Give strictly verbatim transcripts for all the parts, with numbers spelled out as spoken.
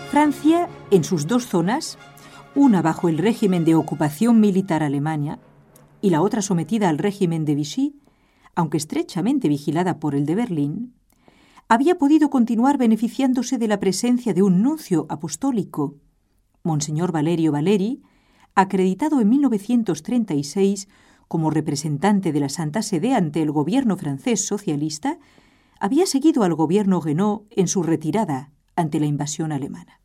Francia, en sus dos zonas, una bajo el régimen de ocupación militar alemana y la otra sometida al régimen de Vichy, aunque estrechamente vigilada por el de Berlín, había podido continuar beneficiándose de la presencia de un nuncio apostólico, Monseñor Valerio Valeri, acreditado en mil novecientos treinta y seis como representante de la Santa Sede ante el gobierno francés socialista. Había seguido al gobierno Guénot en su retirada ante la invasión alemana.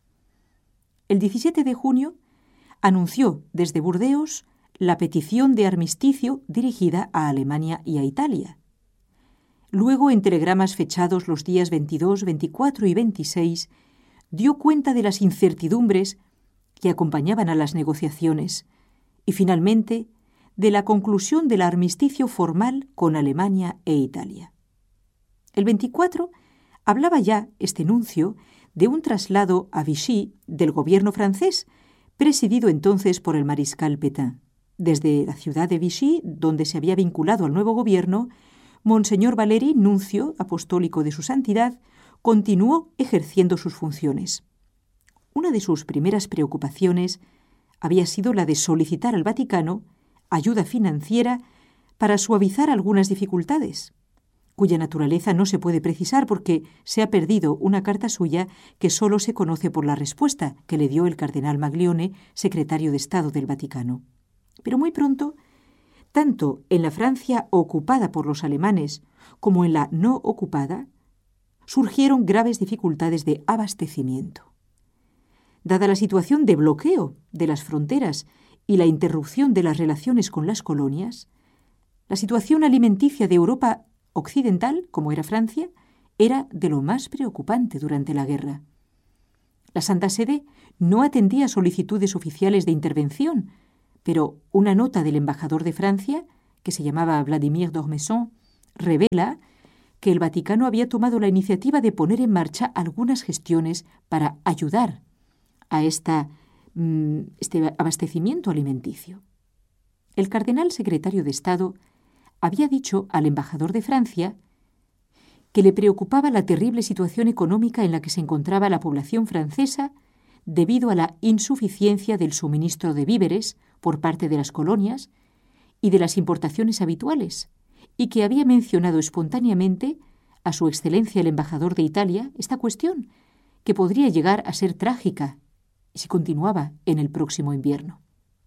El diecisiete de junio anunció desde Burdeos la petición de armisticio dirigida a Alemania y a Italia. Luego, en telegramas fechados los días veintidós, veinticuatro y veintiséis, dio cuenta de las incertidumbres que acompañaban a las negociaciones y, finalmente, de la conclusión del armisticio formal con Alemania e Italia. El veinticuatro hablaba ya este nuncio de un traslado a Vichy del gobierno francés, presidido entonces por el mariscal Pétain. Desde la ciudad de Vichy, donde se había vinculado al nuevo gobierno, Monseñor Valeri, nuncio apostólico de su santidad, continuó ejerciendo sus funciones. Una de sus primeras preocupaciones había sido la de solicitar al Vaticano ayuda financiera para suavizar algunas dificultades, cuya naturaleza no se puede precisar porque se ha perdido una carta suya que solo se conoce por la respuesta que le dio el cardenal Maglione, secretario de Estado del Vaticano. Pero muy pronto, tanto en la Francia ocupada por los alemanes como en la no ocupada, surgieron graves dificultades de abastecimiento. Dada la situación de bloqueo de las fronteras y la interrupción de las relaciones con las colonias, la situación alimenticia de Europa occidental, como era Francia, era de lo más preocupante durante la guerra. La Santa Sede no atendía solicitudes oficiales de intervención, pero una nota del embajador de Francia, que se llamaba Vladimir d'Ormesson, revela que el Vaticano había tomado la iniciativa de poner en marcha algunas gestiones para ayudar a esta, mm, este abastecimiento alimenticio. El cardenal secretario de Estado había dicho al embajador de Francia que le preocupaba la terrible situación económica en la que se encontraba la población francesa debido a la insuficiencia del suministro de víveres por parte de las colonias y de las importaciones habituales, y que había mencionado espontáneamente a su excelencia el embajador de Italia esta cuestión, que podría llegar a ser trágica si continuaba en el próximo invierno.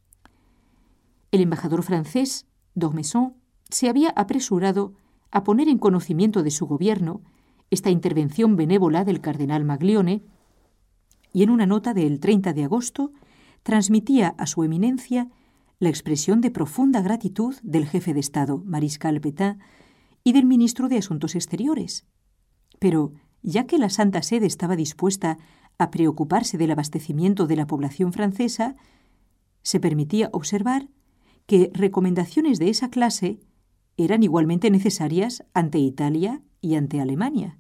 El embajador francés, d'Ormesson, se había apresurado a poner en conocimiento de su gobierno esta intervención benévola del cardenal Maglione, y en una nota del treinta de agosto transmitía a su eminencia la expresión de profunda gratitud del jefe de Estado, mariscal Pétain, y del ministro de Asuntos Exteriores. Pero, ya que la Santa Sede estaba dispuesta a preocuparse del abastecimiento de la población francesa, se permitía observar que recomendaciones de esa clase eran igualmente necesarias ante Italia y ante Alemania.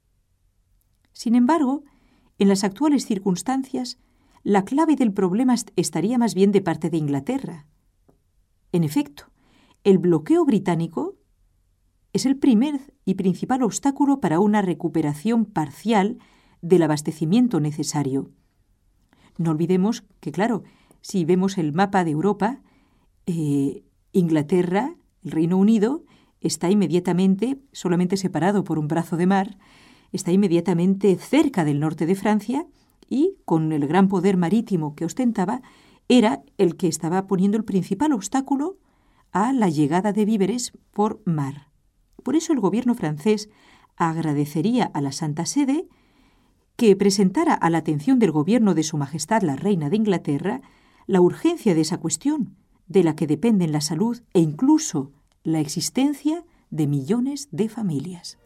Sin embargo, en las actuales circunstancias, la clave del problema estaría más bien de parte de Inglaterra. En efecto, el bloqueo británico es el primer y principal obstáculo para una recuperación parcial del abastecimiento necesario. No olvidemos que, claro, si vemos el mapa de Europa, eh, Inglaterra, el Reino Unido, está inmediatamente, solamente separado por un brazo de mar, está inmediatamente cerca del norte de Francia y, con el gran poder marítimo que ostentaba, era el que estaba poniendo el principal obstáculo a la llegada de víveres por mar. Por eso el gobierno francés agradecería a la Santa Sede que presentara a la atención del gobierno de Su Majestad la Reina de Inglaterra la urgencia de esa cuestión, de la que dependen la salud e incluso la existencia de millones de familias.